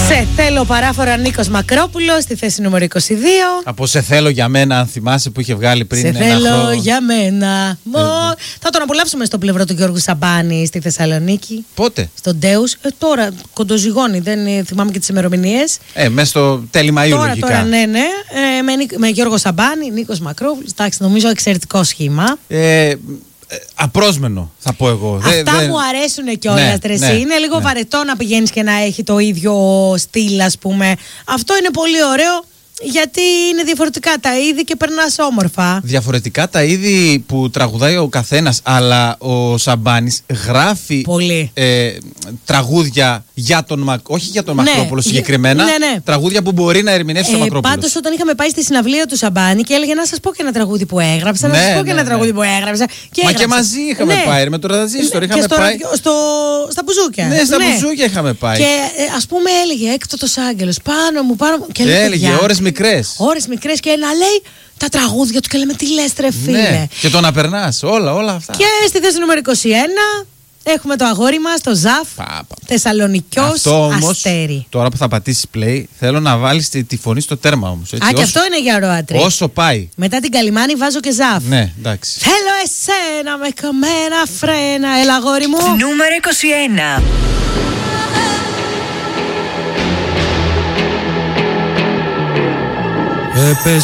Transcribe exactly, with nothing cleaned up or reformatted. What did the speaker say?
Σε θέλω παράφορα Νίκος Μακρόπουλος στη θέση νούμερο είκοσι δύο. Από σε θέλω για μένα, αν θυμάσαι, που είχε βγάλει πριν σε ένα θέλω χρόνο. για μένα. Μο... Ε, Θα τον απολαύσουμε στο πλευρό του Γιώργου Σαμπάνη στη Θεσσαλονίκη. Πότε? Στον Ντέους. Ε, τώρα κοντοζυγώνει, δεν ε, θυμάμαι και τις ημερομηνίες. Ε, μέσα στο τέλη Μαΐου Τώρα, λογικά. τώρα, ναι, ναι. Ε, με, με Γιώργο Σαμπάνη, Νίκος Μακρόπουλος. Εντάξει, νομίζω εξαιρετικό σχήμα. Ε, Ε, απρόσμενο, θα πω εγώ. Αυτά δε, μου αρέσουν κιόλας, ναι, τρεσί. ναι, είναι λίγο ναι. βαρετό να πηγαίνεις και να έχει το ίδιο στυλ, ας πούμε. Αυτό είναι πολύ ωραίο, γιατί είναι διαφορετικά τα είδη και περνάς όμορφα. Διαφορετικά τα είδη που τραγουδάει ο καθένας, αλλά ο Σαμπάνης γράφει Πολύ. Ε, τραγούδια για τον Μακ... όχι για τον Ναι, Μακρόπουλο συγκεκριμένα, ναι, ναι. τραγούδια που μπορεί να ερμηνεύσει Ε, ο Μακρόπουλος. πάντως, όταν είχαμε πάει στη συναυλία του Σαμπάνη και έλεγε να σας πω και ένα τραγούδι που έγραψα, Ναι, να σας πω ναι, και ένα ναι. τραγούδι που έγραψα. Και Μα έγραψα. και μαζί είχαμε Ναι. πάει, με το ραδαζίστορ Ναι, είχαμε και στο, πάει. ραδιο- στο, στα μπουζούκια. Ναι, στα Ναι. μπουζούκια είχαμε πάει. Και ε, ας πούμε έλεγε έκτοτος άγγελος πάνω μου, πάνω μου. Και Και έλεγε, έλεγε «Παιδιά, ώρες μικρές. ώρες μικρές», και να λέει τα τραγούδια του και λέμε τι λες τρε φίλε. Ναι. Και το να περνάς, όλα, όλα αυτά. Και στη θέση νούμερο είκοσι ένα έχουμε το αγόρι μας, το Ζαφ, Πα, πα. Θεσσαλονικιός Αυτό όμως, Αστέρι. τώρα που θα πατήσεις play, θέλω να βάλεις τη, τη φωνή στο τέρμα όμως. Έτσι, Α, και όσο, αυτό είναι για ροατρί. όσο πάει. Μετά την Καλιμάνη βάζω και Ζαφ. Ναι, εντάξει. Θέλω εσένα με καμένα φρένα, έλα αγόρι μου. Νούμερο είκοσι ένα. Έπεσε